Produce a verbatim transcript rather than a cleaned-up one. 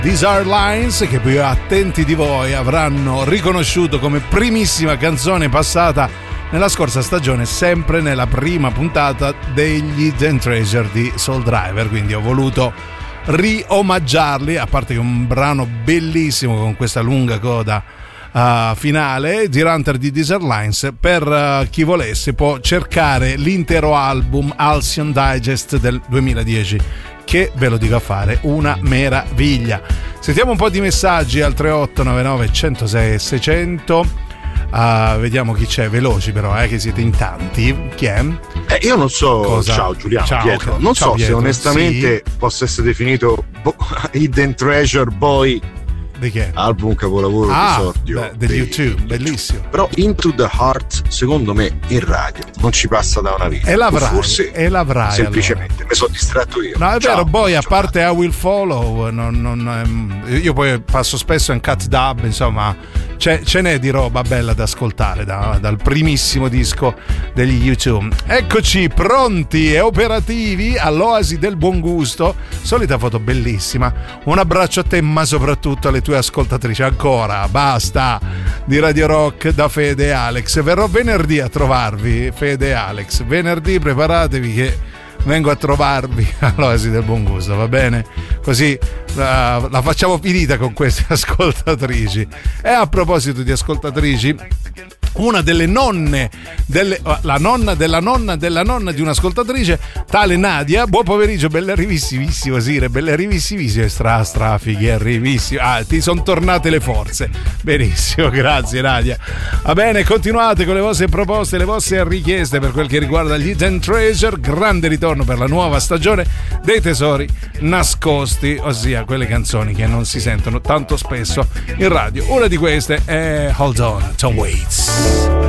These Are Lines, che più attenti di voi avranno riconosciuto come primissima canzone passata nella scorsa stagione, sempre nella prima puntata degli Hidden Treasure di Soul Driver, quindi ho voluto riomaggiarli, a parte che è un brano bellissimo con questa lunga coda uh, finale. Deer Hunter di These Are Lines, per uh, chi volesse può cercare l'intero album Halcyon Digest del duemiladieci, che ve lo dico a fare, una meraviglia. Sentiamo un po' di messaggi al tre otto nove nove uno zero sei seicento. Uh, vediamo chi c'è, veloci però, eh, che siete in tanti. Chi è? Eh, io non so. Cosa? Ciao Giuliano, ciao, Pietro. okay. Non ciao, so Pietro. se onestamente sì, possa essere definito bo- Hidden Treasure Boy. Di che? Album capolavoro ah, d'esordio degli U due, bellissimo. Però Into the Heart, secondo me, in radio non ci passa da una vita. E l'avrai, forse e l'avrai semplicemente allora. Mi sono distratto io. No, è Ciao, vero, poi a ciao, parte I Will Follow, non, non, io poi passo spesso in cut dub, insomma, c'è, ce n'è di roba bella da ascoltare da, dal primissimo disco degli U due. Eccoci pronti e operativi all'Oasi del Buon Gusto. Solita foto bellissima. Un abbraccio a te, ma soprattutto alle tue ascoltatrici. Ancora basta di Radio Rock da Fede e Alex. Verrò venerdì a trovarvi, Fede e Alex. Venerdì preparatevi che vengo a trovarvi all'Oasi del Buon Gusto, va bene? Così la, la facciamo finita con queste ascoltatrici. E a proposito di ascoltatrici, una delle nonne delle, la nonna della nonna della nonna di un'ascoltatrice, tale Nadia. Buon pomeriggio, belle arrivissimissimo Sire, belle arrivissimissime, stra stra fighi, arrivissimo. Ah, ti sono tornate le forze. Benissimo, grazie Nadia. Va bene, continuate con le vostre proposte, le vostre richieste per quel che riguarda gli Hidden Treasure. Grande ritorno per la nuova stagione dei tesori nascosti, ossia quelle canzoni che non si sentono tanto spesso in radio. Una di queste è Hold On, Tom Waits.